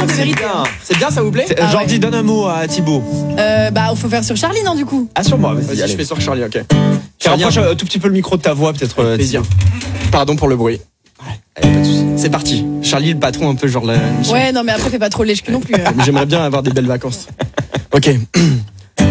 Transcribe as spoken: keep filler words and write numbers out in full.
de c'est vérité. bien. C'est bien, ça vous plaît? Ah Jordi, ouais. donne un mot à Thibaut. Euh, bah, faut faire sur Charlie, non, du coup? Ah, sur moi, vas-y. Vas-y, allez. je fais sur Charlie, ok. Tu rapproches un tout petit peu le micro de ta voix, peut-être. euh, Plaisir. Pardon pour le bruit. Allez, pas de soucis. C'est parti. Charlie, le patron, un peu genre la. Ouais, non, mais après, fais pas trop lèche-cul non plus. euh. J'aimerais bien avoir des belles vacances. Ok.